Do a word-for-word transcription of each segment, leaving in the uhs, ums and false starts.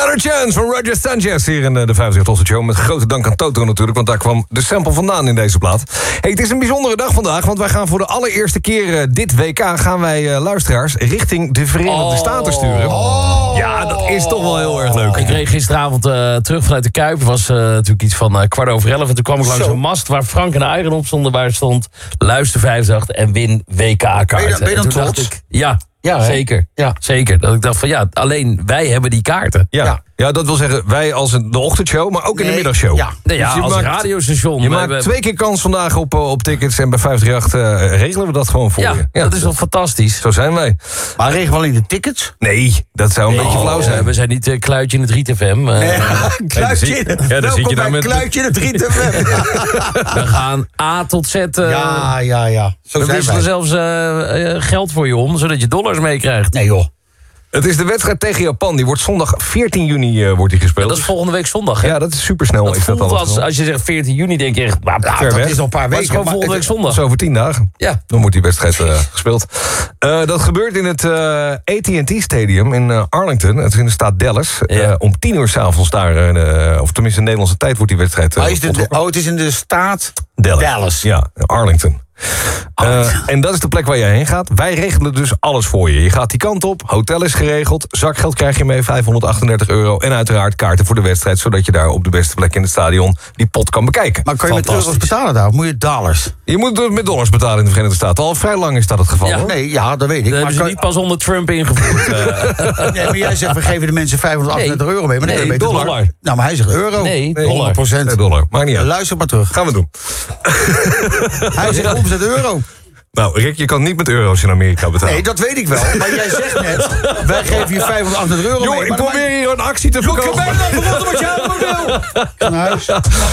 Another Chance van Roger Sanchez hier in de vijftig Losse Show. Met grote dank aan Toto natuurlijk, want daar kwam de sample vandaan in deze plaat. Hey, het is een bijzondere dag vandaag, want wij gaan voor de allereerste keer uh, dit W K... gaan wij uh, luisteraars richting de Verenigde oh. Staten sturen. Oh. Ja, dat is toch wel heel erg leuk. Ik reed gisteravond uh, terug vanuit de Kuip. Het was uh, natuurlijk iets van uh, kwart over elf. En toen kwam ik langs Zo. een mast waar Frank en Eigen op stonden. Waar stond luister vijftig en win W K-kaarten. Ben je dan- ben je dan En toen dacht trots? ik, ja, Ja, hè? zeker. Ja. Zeker. Dat ik dacht van ja, alleen wij hebben die kaarten. Ja. Ja. ja, dat wil zeggen wij als een, de ochtendshow, maar ook in de Nee, middagshow. ja. Nee, ja, Dus je als maakt- radiostation. Je We maakt hebben- twee keer kans vandaag op, uh, op tickets en bij vijfhonderdachtendertig uh, regelen we dat gewoon voor ja, je. dat is toch fantastisch. Zo zijn wij. Maar regelen we alleen de tickets? Nee, dat zou een beetje flauw zijn. Uh, we zijn niet uh, Kluitje in het Riet F M. Uh, Nee, kluitje in het, Ja, dan zit je welkom daar bij met- Kluitje in het Riet F M. We gaan A tot Z. Uh, Ja, ja, ja. Zo we zijn wisselen wij. zelfs uh, uh, geld voor je om, zodat je dollars meekrijgt. Nee joh. Het is de wedstrijd tegen Japan. Die wordt zondag veertien juni uh, wordt die gespeeld. Dat is volgende week zondag, hè? Ja, dat is supersnel. Dat is dat voelt al als, als je zegt veertien juni, denk je echt... Nou, Ja, ver dat weg. is nog een paar maar het is weken. gewoon maar volgende week het- zondag. Dat is over tien dagen. Ja. Dan wordt die wedstrijd uh, gespeeld. Uh, dat gebeurt in het uh, A T en T Stadium in uh, Arlington. Het is in de staat Dallas. Ja. Uh, om tien uur s'avonds daar, uh, of tenminste in Nederlandse tijd, wordt die wedstrijd uh, Maar is dit, voltrokken. oh, het is in de staat Dallas. Dallas. Ja, Arlington. Uh, en dat is de plek waar jij heen gaat. Wij regelen dus alles voor je. Je gaat die kant op, hotel is geregeld, zakgeld krijg je mee, vijfhonderdachtendertig euro... en uiteraard kaarten voor de wedstrijd... zodat je daar op de beste plek in het stadion die pot kan bekijken. Maar kan je met euro's Fantastisch. betalen daar? Of moet je dollars? Je moet het met dollars betalen in de Verenigde Staten. Al vrij lang is dat het geval. Ja. hoor. Nee, ja, dat weet ik. Dat Maar, hebben ze kan- niet pas onder Trump ingevoerd. uh, nee, maar jij zegt, we geven de mensen vijfhonderdachtendertig euro mee. Maar dan Nee, kun je beter dollar. Nou, maar hij zegt euro. Nee, Nee, dollar. honderd procent. Nee, dollar. Maakt niet uit. Luister maar terug. Gaan we doen. Hij zegt honderd procent euro. Nou, Rick, je kan niet met euro's in Amerika betalen. Nee, dat weet ik wel. Maar jij zegt net, wij geven je vijfhonderdachtendertig euro Joh, mee. ik maar dan probeer hier een actie te maak- Joh, verkopen. ik ben dan verbonden wat jij allemaal wil. Ga naar huis.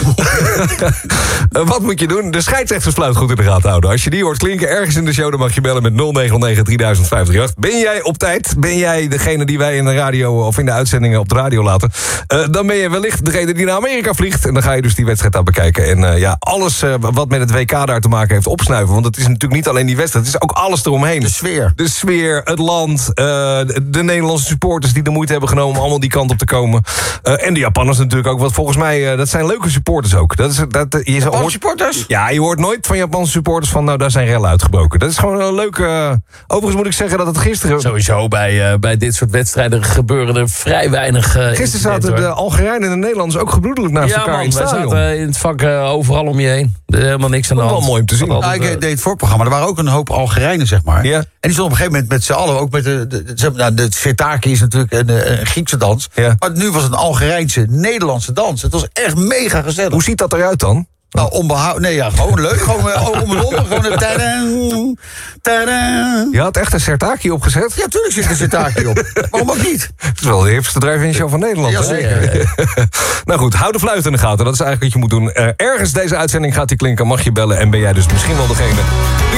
Uh, wat moet je doen? De scheidsrechtersfluit goed in de gaten houden. Als je die hoort klinken ergens in de show... dan mag je bellen met nul negen negen drie duizend vijf drie acht. Ben jij op tijd? Ben jij degene die wij in de radio... of in de uitzendingen op de radio laten? Uh, dan ben je wellicht degene die naar Amerika vliegt. En dan ga je dus die wedstrijd aan bekijken. En uh, ja, alles uh, wat met het W K daar te maken heeft opsnuiven. Want het is natuurlijk niet alleen die wedstrijd. Het is ook alles eromheen. De sfeer. De sfeer, het land, uh, de, de Nederlandse supporters... die de moeite hebben genomen om allemaal die kant op te komen. Uh, en de Japanners natuurlijk ook. Want volgens mij, uh, dat zijn leuke supporters ook. Dat is, dat, uh, je Japanse hoort, supporters? ja, je hoort nooit van Japanse supporters van... nou, daar zijn rellen uitgebroken. Dat is gewoon een leuke... Uh, overigens moet ik zeggen dat het gisteren... Sowieso bij, uh, bij dit soort wedstrijden gebeuren er vrij weinig... Uh, Gisteren zaten de Algerijnen en de Nederlanders ook gebroedelijk naast Ja elkaar man, in het wij stadion. zaten in het vak uh, overal om je heen. Er is helemaal niks aan de Dat is hand. wel mooi om te zien. Altijd, Nou, uh, ik deed het voorprogramma. Er waren ook een hoop Algerijnen, zeg maar. Ja. En die stonden op een gegeven moment met z'n allen... ook met de, de, de, nou, de sirtaki is natuurlijk een, een Griekse dans. Ja. Maar nu was het een Algerijnse, Nederlandse dans. Het was echt mega gezellig. Hoe ziet dat eruit dan? Nou, onbehouden. Nee, ja, gewoon leuk. Gewoon uh, om en om. Gewoon een tadaa, tadaa. Je had echt een sertaki opgezet? Ja, tuurlijk zit er een sirtaki op. Waarom ook niet? Het is wel de hipste drive-in show van Nederland. hè? Jazeker. Nou goed, hou de fluit in de gaten. Dat is eigenlijk wat je moet doen. Uh, ergens deze uitzending gaat die klinken, mag je bellen... en ben jij dus misschien wel degene